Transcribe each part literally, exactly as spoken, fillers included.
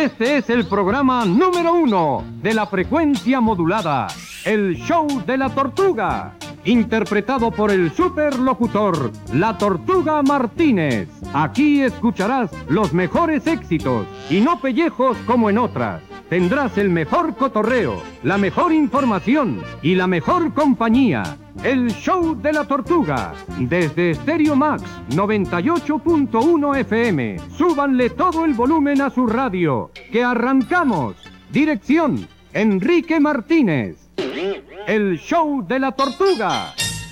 Este es el programa número uno de la frecuencia modulada, el show de la tortuga, interpretado por el superlocutor, la Tortuga Martínez. Aquí escucharás los mejores éxitos y no pellejos como en otras. Tendrás el mejor cotorreo, la mejor información y la mejor compañía. El show de la tortuga, desde Stereo Max noventa y ocho punto uno F M. Súbanle todo el volumen a su radio, que arrancamos. Dirección, Enrique Martínez. El show de la tortuga.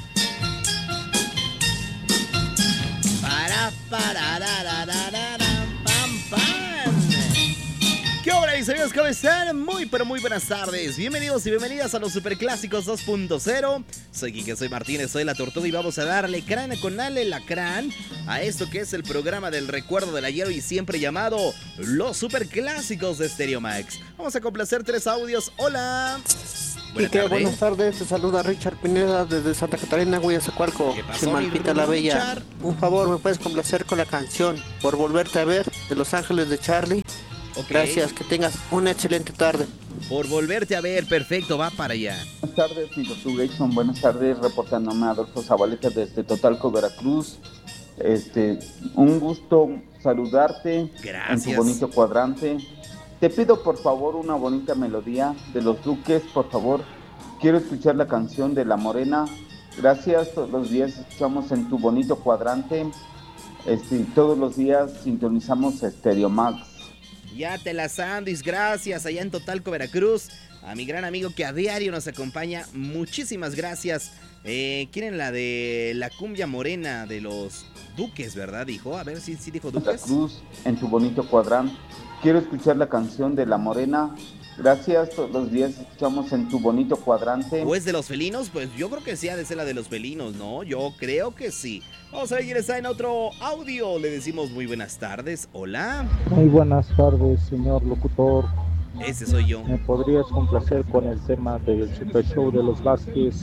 Para, para, ra, ra, ra, ra, ra, pam, pam. ¿Qué hola, mis amigos? ¿Cómo están? Muy, pero muy buenas tardes. Bienvenidos y bienvenidas a los Superclásicos dos punto cero. Soy Quique, soy Martínez, soy la tortuga y vamos a darle crán con ale lacrán a esto que es el programa del recuerdo del ayer y siempre llamado Los Superclásicos de Stereo Max. Vamos a complacer tres audios. Hola. Buenas tardes. Buenas tardes, te saluda Richard Pineda desde Santa Catarina, Huizacualco, Chimalpita la Bella. Richard? Un favor, ¿me puedes complacer con la canción Por Volverte a Ver de Los Ángeles de Charlie? Okay. Gracias, que tengas una excelente tarde. Por Volverte a Ver, perfecto, va para allá. Buenas tardes, mi tortuga Jason, buenas tardes, reportándome a Adolfo Zabaleta desde Totalco, Veracruz. Este, un gusto saludarte. Gracias. En tu bonito cuadrante. Te pido por favor una bonita melodía de Los Duques, por favor. Quiero escuchar la canción de La Morena. Gracias, todos los días escuchamos en tu bonito cuadrante. Este, todos los días sintonizamos Stereo Max. Ya te la Sandis, gracias, allá en Totalco, Veracruz. A mi gran amigo que a diario nos acompaña, muchísimas gracias. Eh, ¿Quieren la de la cumbia morena de Los Duques, verdad? Dijo, a ver si sí, sí dijo Duques. Veracruz, en tu bonito cuadrante. Quiero escuchar la canción de La Morena. Gracias, todos los días escuchamos en tu bonito cuadrante. ¿O es de Los Felinos? Pues yo creo que sí ha de ser la de Los Felinos, ¿no? Yo creo que sí. Vamos a ver quién está en otro audio. Le decimos muy buenas tardes. Hola. Muy buenas tardes, señor locutor. Ese soy yo. ¿Me podrías complacer con el tema del Super Show de los Vázquez?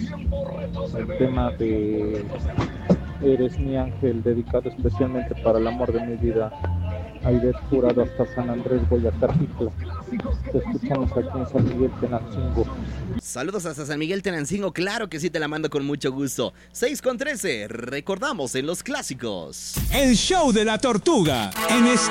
El tema de Eres mi ángel, dedicado especialmente para el amor de mi vida. Aide Jurado hasta San Andrés, Guayacarpitla. Te escuchamos aquí en San Miguel Tenancingo. Saludos hasta San Miguel Tenancingo, claro que sí te la mando con mucho gusto. seis con trece, recordamos en los clásicos. El show de la tortuga en